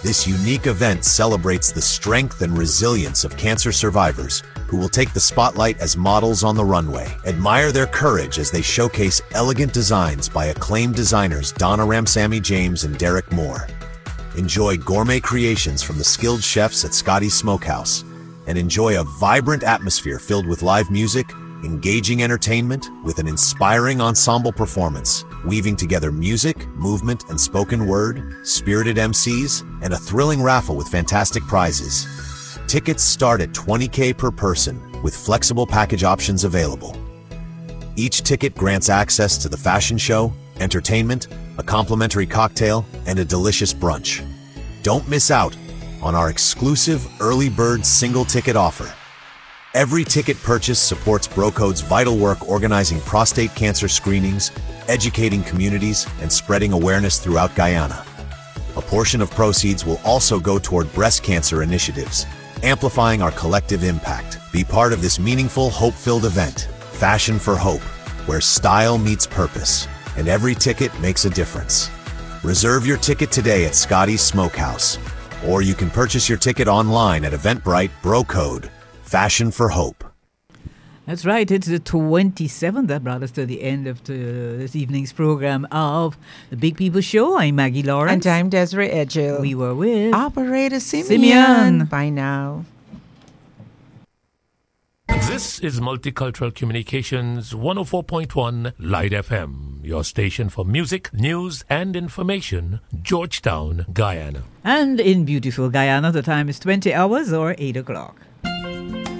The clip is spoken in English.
This unique event celebrates the strength and resilience of cancer survivors who will take the spotlight as models on the runway. Admire their courage as they showcase elegant designs by acclaimed designers Donna Ramsamy James and Derek Moore. Enjoy gourmet creations from the skilled chefs at Scotty's Smokehouse, and enjoy a vibrant atmosphere filled with live music, engaging entertainment with an inspiring ensemble performance, weaving together music, movement, and spoken word, spirited MCs, and a thrilling raffle with fantastic prizes. Tickets start at $20,000 per person, with flexible package options available. Each ticket grants access to the fashion show, entertainment, a complimentary cocktail, and a delicious brunch. Don't miss out on our exclusive early bird single ticket offer. Every ticket purchase supports BroCode's vital work organizing prostate cancer screenings, educating communities, and spreading awareness throughout Guyana. A portion of proceeds will also go toward breast cancer initiatives, amplifying our collective impact. Be part of this meaningful, hope-filled event, Fashion for Hope, where style meets purpose, and every ticket makes a difference. Reserve your ticket today at Scotty's Smokehouse, or you can purchase your ticket online at Eventbrite. BroCode, Fashion for Hope. That's right. It's the 27th. That brought us to the end of this evening's program of The Big People Show. I'm Maggie Lawrence. And I'm Desiree Edgell. We were with Operator Simeon. Bye now. This is Multicultural Communications 104.1 Light FM, your station for music, news, and information, Georgetown, Guyana. And in beautiful Guyana, the time is 20 hours or 8 o'clock.